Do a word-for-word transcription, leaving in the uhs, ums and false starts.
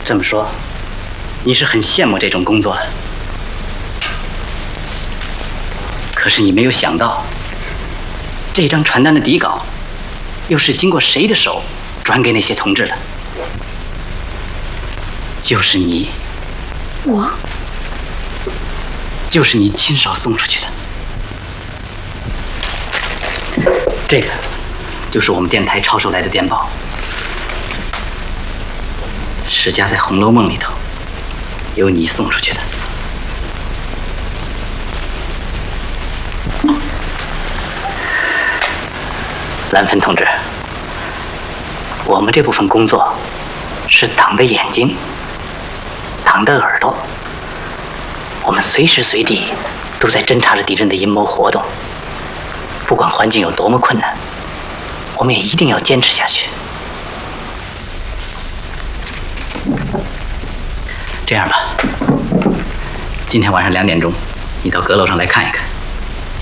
这么说，你是很羡慕这种工作的。可是你没有想到，这张传单的底稿，又是经过谁的手转给那些同志的？就是你。 我？ 就是你亲手送出去的。这个，就是我们电台抄收来的电报。是夹在《红楼梦》里头，由你送出去的。蓝芬同志，我们这部分工作是党的眼睛，党的耳朵，我们随时随地都在侦察着敌人的阴谋活动。不管环境有多么困难，我们也一定要坚持下去。这样吧，今天晚上两点钟，你到阁楼上来看一看。